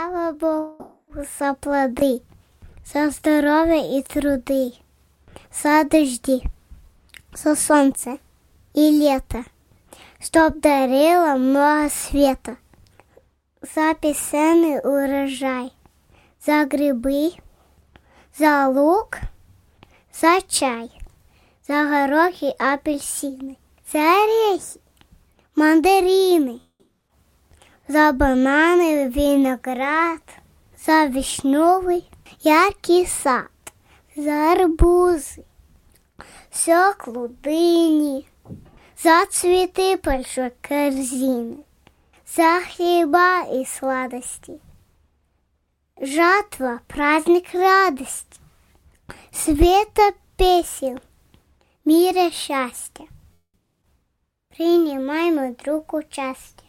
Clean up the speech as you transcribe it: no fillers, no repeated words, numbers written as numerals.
Слава Богу за плоды, за здоровье и труды, за дожди, за солнце и лето, чтоб дарило много света, за песенный урожай, за грибы, за лук, за чай, за горох и апельсины, за орехи, мандарины, за бананы, виноград, за вишневый яркий сад, за арбузы, за клубники, за цветы большой корзины, за хлеба и сладости. Жатва, праздник радости, света песен, мира счастья. Принимай, мой друг, участие.